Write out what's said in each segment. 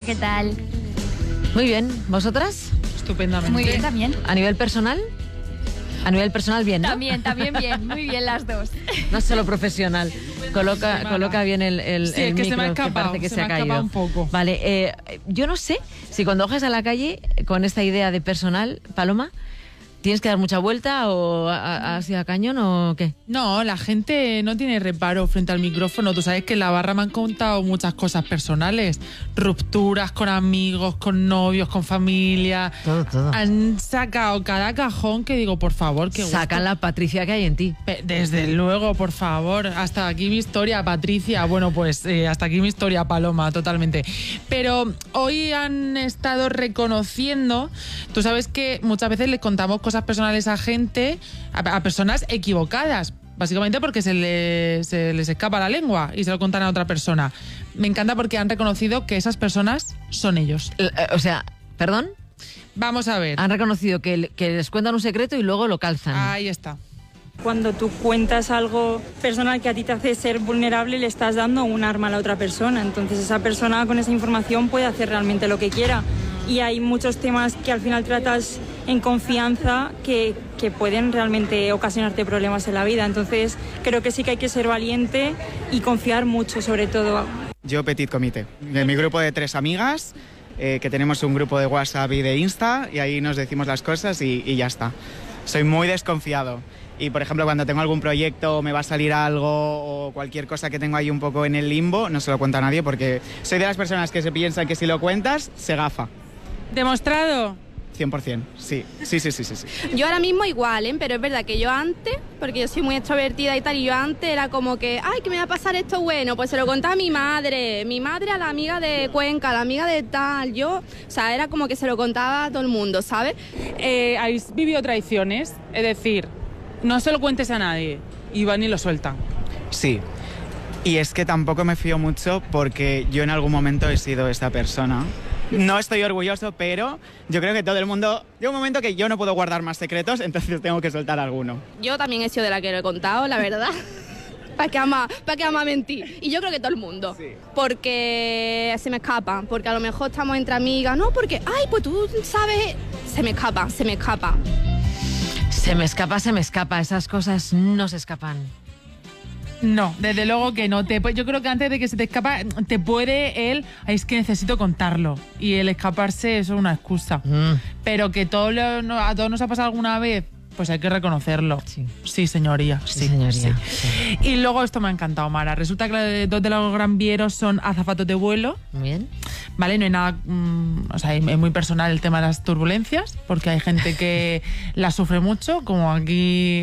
¿qué tal? Muy bien, ¿vosotras? Estupendamente. Muy bien también. ¿A nivel personal? A nivel personal bien, ¿no? También bien, muy bien las dos. No solo profesional. Coloca bien el Sí, es que micro, se me ha escapado, que parece que se ha caído. escapado un poco. Vale, yo no sé si cuando bajas a la calle con esta idea de personal, Paloma, ¿tienes que dar mucha vuelta o así a cañón o qué? No, la gente no tiene reparo frente al micrófono. Tú sabes que en la barra me han contado muchas cosas personales. Rupturas con amigos, con novios, con familia. Todo. Han sacado cada cajón que digo, por favor, que Sacan la Patricia que hay en ti. Desde luego, por favor. Hasta aquí mi historia, Patricia. Bueno, pues hasta aquí mi historia, Paloma, totalmente. Pero hoy han estado reconociendo. Tú sabes que muchas veces les contamos cosas personales a gente, a personas equivocadas, básicamente porque se les escapa la lengua y se lo contan a otra persona. Me encanta porque han reconocido que esas personas son ellos. O sea, ¿perdón? Vamos a ver. Han reconocido que les cuentan un secreto y luego lo calzan. Ahí está. Cuando tú cuentas algo personal que a ti te hace ser vulnerable, le estás dando un arma a la otra persona. Entonces esa persona con esa información puede hacer realmente lo que quiera. Y hay muchos temas que al final tratas en confianza que pueden realmente ocasionarte problemas en la vida. Entonces creo que sí que hay que ser valiente y confiar mucho, sobre todo. Yo Petit Comité, de mi grupo de 3 amigas, que tenemos un grupo de WhatsApp y de Insta, y ahí nos decimos las cosas y ya está. Soy muy desconfiado. Y, por ejemplo, cuando tengo algún proyecto, me va a salir algo o cualquier cosa que tengo ahí un poco en el limbo, no se lo cuento a nadie porque soy de las personas que se piensan que si lo cuentas, se gafa. ¿Demostrado? 100%, sí. Yo ahora mismo igual, pero es verdad que yo antes, porque yo soy muy extrovertida y tal, y yo antes era como que, ay, que me va a pasar esto bueno, pues se lo contaba a mi madre a la amiga de Cuenca, a la amiga de tal, o sea, era como que se lo contaba a todo el mundo, ¿sabes? ¿Habéis vivido traiciones? Es decir, no se lo cuentes a nadie y van y lo sueltan. Sí. Y es que tampoco me fío mucho porque yo en algún momento he sido esta persona. No estoy orgulloso, pero yo creo que todo el mundo... Llega un momento que yo no puedo guardar más secretos, entonces tengo que soltar alguno. Yo también he sido de la que lo he contado, la verdad. ¿Para qué ama mentir? Y yo creo que todo el mundo. Sí. Porque se me escapa, porque a lo mejor estamos entre amigas, no, porque, ay, pues tú sabes, se me escapa. Se me escapa, esas cosas no se escapan. No, desde luego que no. Yo creo que antes de que se te escapa, te puede es que necesito contarlo. Y el escaparse, eso es una excusa. Pero que a todos nos ha pasado alguna vez, pues hay que reconocerlo. Sí, señoría. Sí, señoría. Sí. Y luego esto me ha encantado, Mara. Resulta que dos de los gran vieros son azafatos de vuelo. Bien. Vale, no hay nada... o sea, es muy personal el tema de las turbulencias, porque hay gente que las sufre mucho, como aquí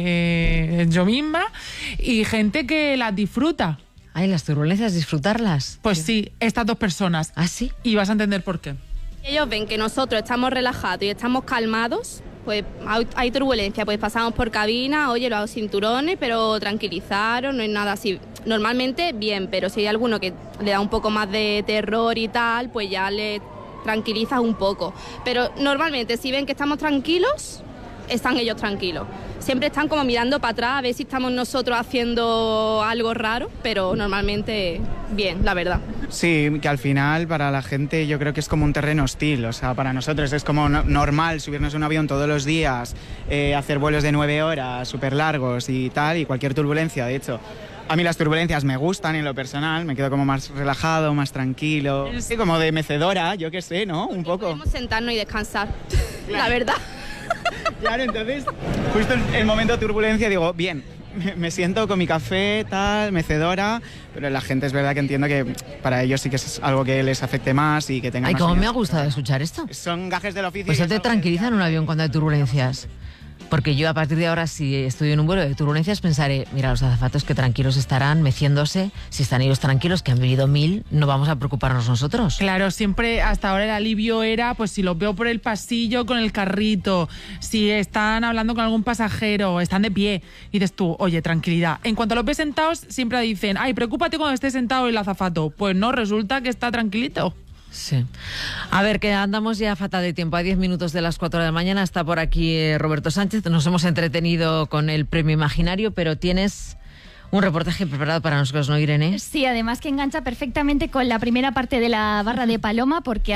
yo misma, y gente que las disfruta. Ay, las turbulencias, disfrutarlas. Pues sí, estas dos personas. ¿Ah, sí? Y vas a entender por qué. Ellos ven que nosotros estamos relajados y estamos calmados, pues hay turbulencia, pues pasamos por cabina, oye, los cinturones, pero tranquilizaros, no es nada así. Normalmente bien, pero si hay alguno que le da un poco más de terror y tal, pues ya le tranquilizas un poco. Pero normalmente si ven que estamos tranquilos, están ellos tranquilos. Siempre están como mirando para atrás a ver si estamos nosotros haciendo algo raro, pero normalmente bien, la verdad. Sí, que al final para la gente yo creo que es como un terreno hostil, o sea, para nosotros es como normal subirnos a un avión todos los días, hacer vuelos de 9 horas súper largos y tal, y cualquier turbulencia, de hecho. A mí las turbulencias me gustan en lo personal, me quedo como más relajado, más tranquilo, sí, como de mecedora, yo qué sé, ¿no? Un poco. Podemos sentarnos y descansar, claro. La verdad. Claro, entonces, justo en el momento de turbulencia digo, bien, me siento con mi café, tal, mecedora, pero la gente es verdad que entiendo que para ellos sí que es algo que les afecte más y que tengan Ay, más... cómo me ha gustado escuchar esto. Son gajes del oficio. Pues eso te tranquiliza en un avión cuando hay turbulencias. Porque yo a partir de ahora, si estoy en un vuelo de turbulencias, pensaré, mira, los azafatos que tranquilos estarán, meciéndose, si están ellos tranquilos, que han vivido 1000, no vamos a preocuparnos nosotros. Claro, siempre hasta ahora el alivio era, pues si los veo por el pasillo con el carrito, si están hablando con algún pasajero, están de pie, y dices tú, oye, tranquilidad. En cuanto los ves sentados, siempre dicen, ay, preocúpate cuando esté sentado el azafato. Pues no, resulta que está tranquilito. Sí. A ver, que andamos ya fatal de tiempo. A 10 minutos de las 4 de la mañana está por aquí Roberto Sánchez. Nos hemos entretenido con el premio imaginario, pero tienes un reportaje preparado para nosotros, ¿no, Irene? Sí, además que engancha perfectamente con la primera parte de la barra de Paloma, porque